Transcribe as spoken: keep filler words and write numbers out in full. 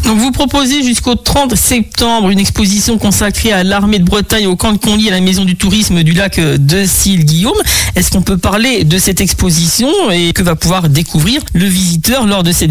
Donc vous proposez jusqu'au trente septembre une exposition consacrée à l'armée de Bretagne au camp de Conly à la maison du tourisme du lac de Sille-Guillaume. Est-ce qu'on peut parler de cette exposition et que va pouvoir découvrir le visiteur lors de cette